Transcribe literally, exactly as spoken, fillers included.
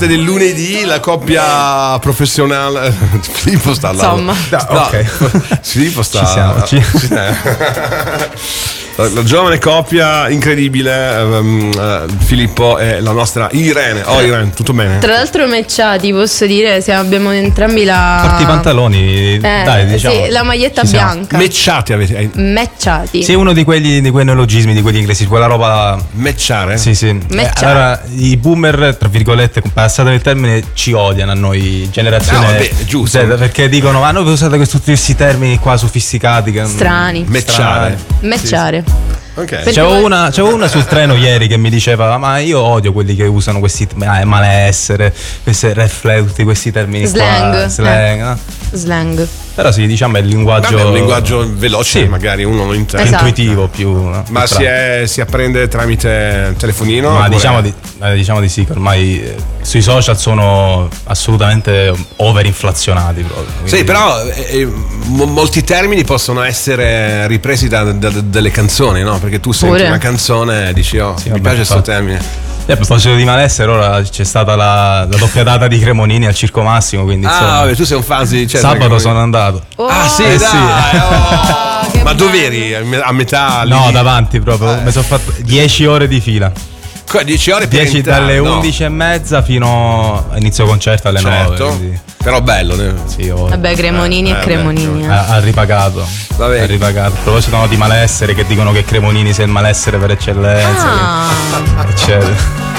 parte del lunedì, la coppia professionale. Filippo sta là. Insomma. No, no, ok. Filippo sta. Ci siamo, ci... La, la giovane coppia incredibile, um, uh, Filippo e la nostra Irene. Oh Irene, tutto bene? Tra l'altro matchati, posso dire, siamo, abbiamo entrambi la... Porti i pantaloni, Eh, dai, diciamo. sì, la maglietta Ci siamo. bianca. Matchati avete. Matchati. Sì, uno di quelli di quei neologismi, di quelli inglesi, quella roba. Matchare? Sì, sì. Matchare. Eh, allora, i boomer, tra virgolette, passatemi il termine, ci odiano a noi, generazione No, vabbè, giusto. Z, perché dicono: ma noi usate questi, tutti questi termini qua sofisticati. Che, Strani. Matchare. Matchare. Ok. Per- C'avevo una, c'avevo una sul treno ieri che mi diceva: ma io odio quelli che usano questi eh, malessere, questi refleti, questi termini Slang. qua, slang, Eh. no? Slang. Però sì, diciamo è il linguaggio, Vabbè, è un linguaggio veloce, Sì. magari uno non intende. Esatto. intuitivo più. no? Ma Più si, pratico. è, si apprende tramite telefonino? Ma oppure- diciamo di, eh, diciamo di sì, che ormai eh, sui social sono assolutamente overinflazionati proprio. Sì, quindi- però eh, eh, mo- molti termini possono essere ripresi da, da- delle canzoni, no? Perché tu senti Pure. una canzone e dici, oh, Sì, mi vabbè, piace questo infatti. termine. E a proposito di malessere, ora c'è stata la, la doppia data di Cremonini al Circo Massimo, quindi Ah, insomma, vabbè, tu sei un fan di... cioè, sabato perché- sono andato. Oh, Ah, sì, Eh, dai! sì. oh. Che Ma bello. dov'eri? A me- a metà? No, lì? davanti proprio, mi sono fatto dieci ore di fila. Qua, dieci ore per dieci entrare, dalle no. undici e mezza fino a inizio concerto alle Certo, nove. Quindi, però bello. ne- sì, ho, Vabbè, Cremonini Eh, e eh, Cremonini. eh. ha, ha ripagato. Va bene. Ha ripagato. A proposito no, di malessere, che dicono che Cremonini sia il malessere per eccellenza, Ah. eccetera.